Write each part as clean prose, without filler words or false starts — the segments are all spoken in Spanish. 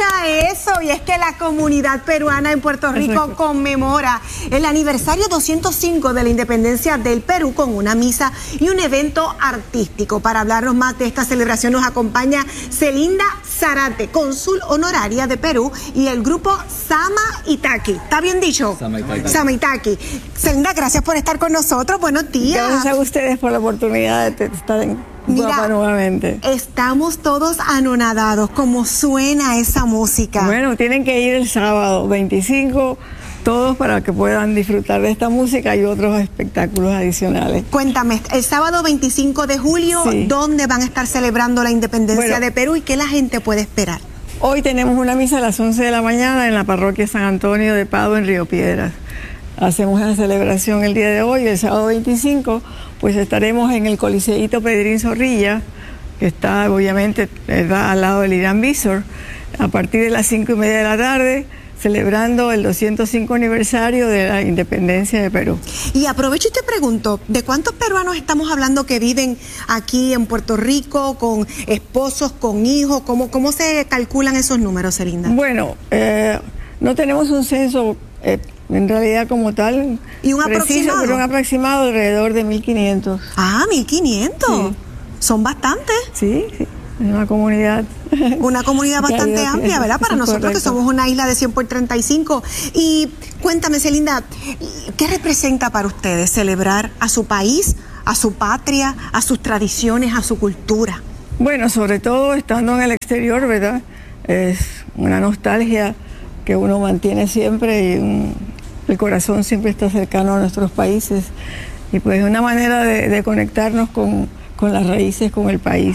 eso, y es que la comunidad peruana en Puerto Rico conmemora el aniversario 205 de la independencia del Perú con una misa y un evento artístico. Para hablarnos más de esta celebración nos acompaña Celinda Zarate, cónsul honoraria de Perú, y el grupo Sama Itaki. ¿Está bien dicho? Sama Itaki. Celinda, gracias por estar con nosotros. Buenos días. Gracias a ustedes por la oportunidad de estar en Guapa nuevamente. Estamos todos anonadados. ¿Cómo suena esa música? Bueno, tienen que ir el sábado 25, todos, para que puedan disfrutar de esta música y otros espectáculos adicionales. Cuéntame, el sábado 25 de julio, sí, ¿dónde van a estar celebrando la independencia de Perú y qué la gente puede esperar? Hoy tenemos una misa a las 11 de la mañana en la parroquia San Antonio de Pado, en Río Piedras. Hacemos una celebración el día de hoy, el sábado 25, pues estaremos en el Coliseíto Pedrín Zorrilla, que está obviamente al lado del Irán Bithorn, a partir de las 5:30 de la tarde, celebrando el 205 aniversario de la independencia de Perú. Y aprovecho y te pregunto, ¿de cuántos peruanos estamos hablando que viven aquí en Puerto Rico, con esposos, con hijos? ¿Cómo se calculan esos números, Celinda? Bueno, no tenemos un censo en realidad como tal. ¿Y un preciso, aproximado? Pero un aproximado alrededor de 1.500. Ah, 1.500. Sí. Son bastantes. Sí, sí. Una comunidad. Una comunidad bastante amplia, ¿verdad? Para nosotros, correcto, que somos una isla de 100 por 35. Y cuéntame, Celinda, ¿qué representa para ustedes celebrar a su país, a su patria, a sus tradiciones, a su cultura? Bueno, sobre todo estando en el exterior, ¿verdad? Es una nostalgia que uno mantiene siempre y el corazón siempre está cercano a nuestros países. Y pues una manera de conectarnos con las raíces, con el país.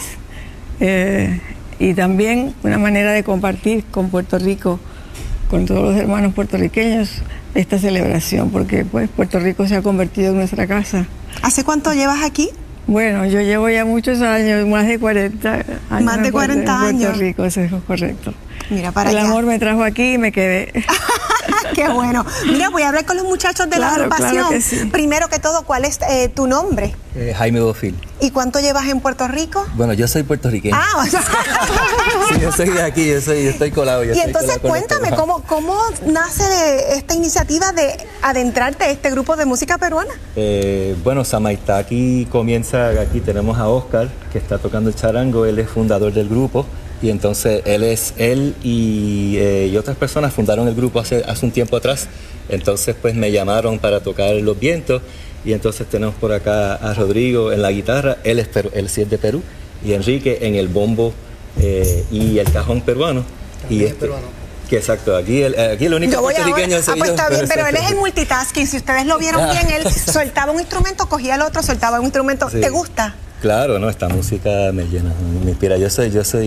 Y también una manera de compartir con Puerto Rico, con todos los hermanos puertorriqueños, esta celebración, porque pues Puerto Rico se ha convertido en nuestra casa. ¿Hace cuánto llevas aquí? Bueno, yo llevo ya muchos años, más de 40 años. Más de 40 años. En Puerto Rico, eso es correcto. Mira para allá. El amor me trajo aquí y me quedé. Qué bueno. Mira, voy a hablar con los muchachos de la agrupación. Claro que sí. Primero que todo, ¿cuál es tu nombre? Jaime Bofil. ¿Y cuánto llevas en Puerto Rico? Bueno, yo soy puertorriqueño. Ah, sí, yo soy de aquí, yo estoy colado. Y entonces cuéntame, ¿cómo nace de esta iniciativa de adentrarte a este grupo de música peruana? Bueno, Sama Itaki comienza, aquí tenemos a Oscar, que está tocando el charango, él es fundador del grupo. Y entonces él y otras personas fundaron el grupo hace un tiempo atrás. Entonces pues me llamaron para tocar los vientos. Y entonces tenemos por acá a Rodrigo en la guitarra, él sí es de Perú. Y Enrique en el bombo y el cajón peruano. Y peruano. Que exacto, aquí el único puertorriqueño soy pues yo. Está bien, pero él es el multitasking. Si ustedes lo vieron bien, él soltaba un instrumento, cogía el otro, soltaba un instrumento. Sí. ¿Te gusta? Claro, no, esta música me llena, me inspira. Yo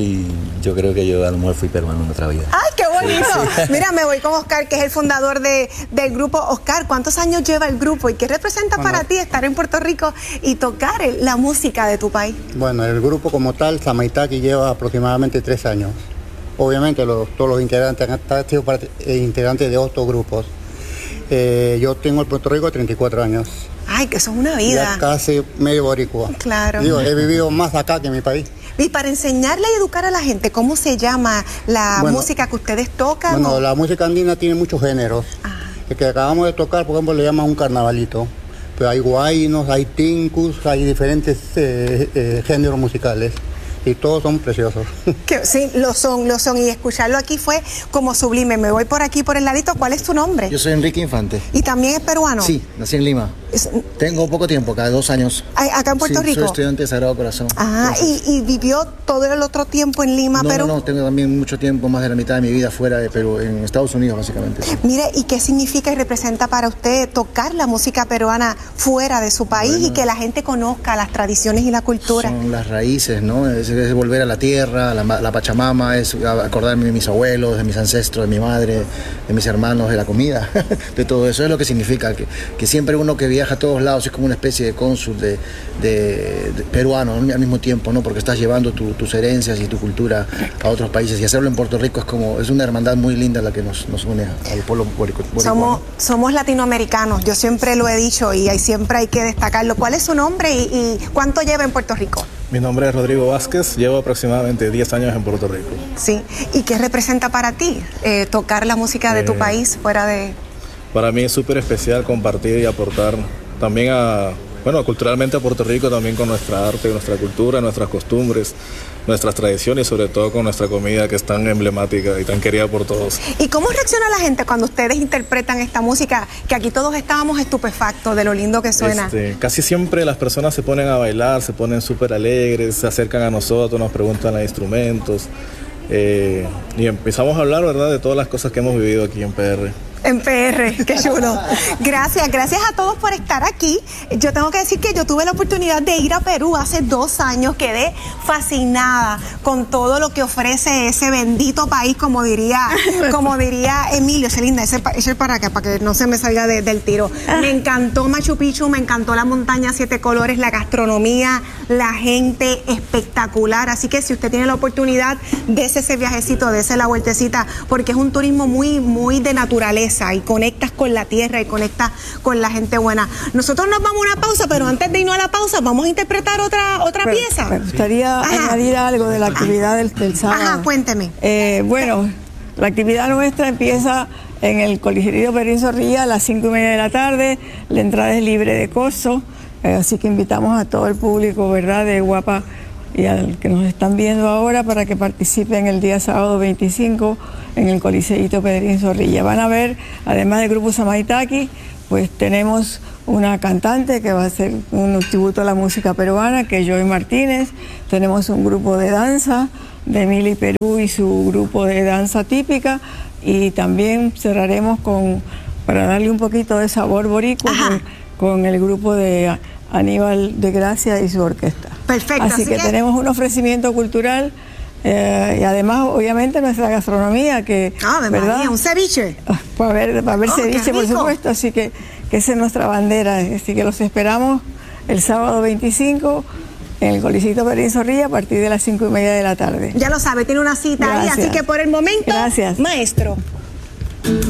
creo que yo a lo mejor fui peruano en otra vida. ¡Ay, qué bonito! Sí. Mira, me voy con Oscar, que es el fundador del grupo. Oscar, ¿cuántos años lleva el grupo y qué representa para ti estar en Puerto Rico y tocar la música de tu país? Bueno, el grupo como tal, Sama Itaki, lleva aproximadamente 3 años. Obviamente todos los integrantes han sido integrantes de otros grupos. Yo tengo en Puerto Rico 34 años. Ay, que eso es una vida. Ya casi medio boricua. Claro. Digo, he vivido más acá que en mi país. Y para enseñarle y educar a la gente, ¿cómo se llama la música que ustedes tocan? Bueno, la música andina tiene muchos géneros. El que acabamos de tocar, por ejemplo, le llaman un carnavalito. Pero hay guaynos, hay tincus, hay diferentes géneros musicales. Y todos son preciosos. Sí, lo son. Y escucharlo aquí fue como sublime. Me voy por aquí, por el ladito. ¿Cuál es tu nombre? Yo soy Enrique Infante. ¿Y también es peruano? Sí, nací en Lima. Tengo poco tiempo, cada 2 años. ¿Acá en Puerto Rico? Soy estudiante de Sagrado Corazón. Ah, ¿y vivió todo el otro tiempo en Lima, Perú? No, tengo también mucho tiempo, más de la mitad de mi vida fuera de Perú, en Estados Unidos, básicamente. Mire, ¿y qué significa y representa para usted tocar la música peruana fuera de su país y que la gente conozca las tradiciones y la cultura? Son las raíces, ¿no? Es volver a la tierra, la Pachamama, es acordarme de mis abuelos, de mis ancestros, de mi madre, de mis hermanos, de la comida, de todo eso. Es lo que significa que siempre uno que viaja a todos lados es como una especie de cónsul de peruano al mismo tiempo, ¿no? Porque estás llevando tus herencias y tu cultura a otros países, y hacerlo en Puerto Rico es una hermandad muy linda la que nos une al pueblo boricuano. Somos latinoamericanos, yo siempre lo he dicho y siempre hay que destacarlo. ¿Cuál es su nombre y cuánto lleva en Puerto Rico? Mi nombre es Rodrigo Vázquez, llevo aproximadamente 10 años en Puerto Rico. Sí, ¿y qué representa para ti tocar la música de tu país fuera de...? Para mí es súper especial compartir y aportar también culturalmente a Puerto Rico, también con nuestra arte, nuestra cultura, nuestras costumbres, nuestras tradiciones y sobre todo con nuestra comida que es tan emblemática y tan querida por todos. ¿Y cómo reacciona la gente cuando ustedes interpretan esta música? Que aquí todos estábamos estupefactos de lo lindo que suena. Casi siempre las personas se ponen a bailar, se ponen súper alegres, se acercan a nosotros, nos preguntan los instrumentos y empezamos a hablar, ¿verdad?, de todas las cosas que hemos vivido aquí en PR. En PR, qué chulo. Gracias a todos por estar aquí. Yo tengo que decir que yo tuve la oportunidad de ir a Perú hace 2 años. Quedé fascinada con todo lo que ofrece ese bendito país, como diría Emilio. Ese linda, ese para acá, para que no se me salga del tiro. Me encantó Machu Picchu, me encantó la montaña 7 colores, la gastronomía, la gente espectacular. Así que si usted tiene la oportunidad, dése ese viajecito, dése la vueltecita, porque es un turismo muy, muy de naturaleza. Y conectas con la tierra y conectas con la gente buena. Nosotros nos vamos a una pausa, pero antes de irnos a la pausa vamos a interpretar otra pieza. Me gustaría añadir algo de la actividad del sábado. Ajá, cuénteme. Bueno, la actividad nuestra empieza en el Coliseo Pedrín Zorrilla a las 5:30 de la tarde. La entrada es libre de costo, así que invitamos a todo el público, ¿verdad?, de Guapa y al que nos están viendo ahora para que participen el día sábado 25 en el Coliseíto Pedrín Zorrilla. Van a ver, además del grupo Samaitaki, pues tenemos una cantante que va a hacer un tributo a la música peruana, que es Joy Martínez. Tenemos un grupo de danza de Mili Perú y su grupo de danza típica, y también cerraremos para darle un poquito de sabor boricua con el grupo de Aníbal de Gracia y su orquesta. Perfecto. Así que tenemos un ofrecimiento cultural y además, obviamente, nuestra gastronomía, que, ¿verdad? María, un ceviche. Va a haber ceviche, por supuesto, así que esa es nuestra bandera. Así que los esperamos el sábado 25 en el Coliseíto Pedrín Zorrilla a partir de las 5:30 de la tarde. Ya lo sabe, tiene una cita ahí, así que por el momento, gracias, maestro.